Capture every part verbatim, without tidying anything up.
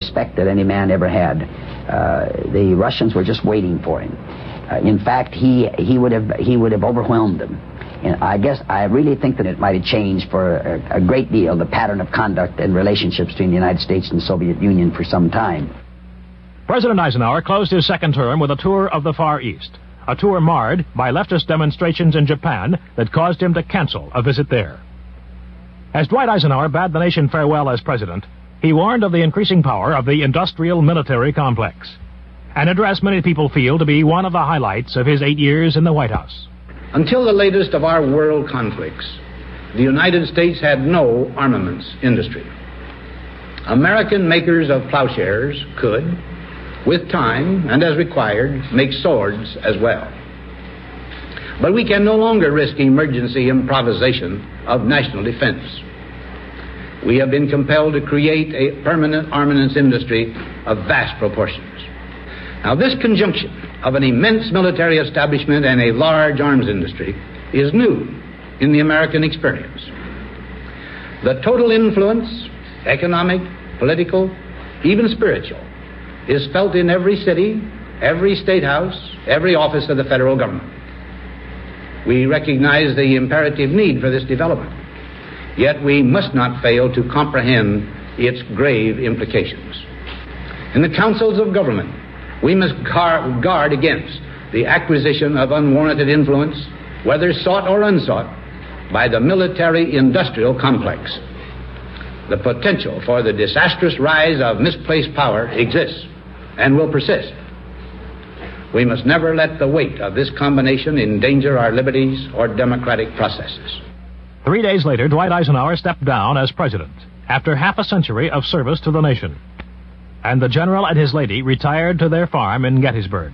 respect that any man ever had. Uh, the Russians were just waiting for him. Uh, in fact, he he would have he would have overwhelmed them. And I guess I really think that it might have changed for a, a great deal the pattern of conduct and relationships between the United States and the Soviet Union for some time. President Eisenhower closed his second term with a tour of the Far East, a tour marred by leftist demonstrations in Japan that caused him to cancel a visit there. As Dwight Eisenhower bade the nation farewell as president, he warned of the increasing power of the industrial military complex, an address many people feel to be one of the highlights of his eight years in the White House. Until the latest of our world conflicts, the United States had no armaments industry. American makers of plowshares could, with time and as required, make swords as well. But we can no longer risk emergency improvisation of national defense. We have been compelled to create a permanent armaments industry of vast proportions. Now, this conjunction of an immense military establishment and a large arms industry is new in the American experience. The total influence, economic, political, even spiritual, is felt in every city, every state house, every office of the federal government. We recognize the imperative need for this development, yet we must not fail to comprehend its grave implications. In the councils of government, we must guard, guard against the acquisition of unwarranted influence, whether sought or unsought, by the military-industrial complex. The potential for the disastrous rise of misplaced power exists and will persist. We must never let the weight of this combination endanger our liberties or democratic processes. Three days later, Dwight Eisenhower stepped down as president after half a century of service to the nation. And the general and his lady retired to their farm in Gettysburg.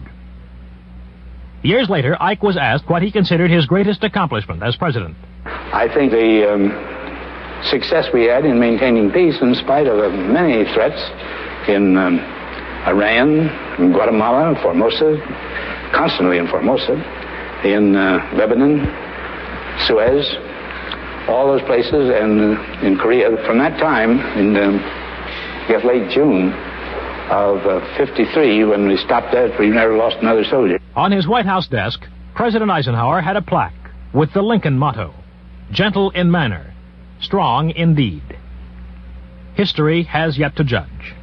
Years later, Ike was asked what he considered his greatest accomplishment as president. I think the um, success we had in maintaining peace in spite of uh, many threats in um, Iran, in Guatemala, Formosa, constantly in Formosa, in uh, Lebanon, Suez, all those places, and uh, in Korea. From that time, in um, I guess late June of uh, fifty-three, when we stopped that, we never lost another soldier. On his White House desk, President Eisenhower had a plaque with the Lincoln motto, gentle in manner, strong in deed. History has yet to judge.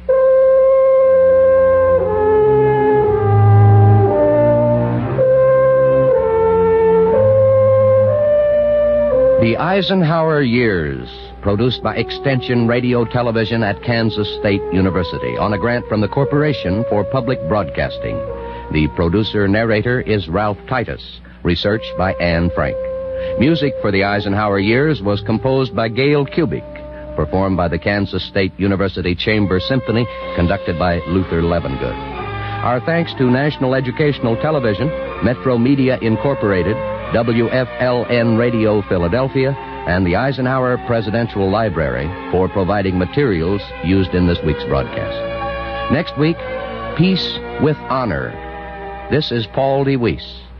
The Eisenhower Years, produced by Extension Radio Television at Kansas State University on a grant from the Corporation for Public Broadcasting. The producer-narrator is Ralph Titus. Research by Anne Frank. Music for the Eisenhower Years was composed by Gail Kubik, performed by the Kansas State University Chamber Symphony, conducted by Luther Levengood. Our thanks to National Educational Television, Metro Media Incorporated, W F L N Radio Philadelphia, and the Eisenhower Presidential Library for providing materials used in this week's broadcast. Next week, Peace with Honor. This is Paul D. Weiss.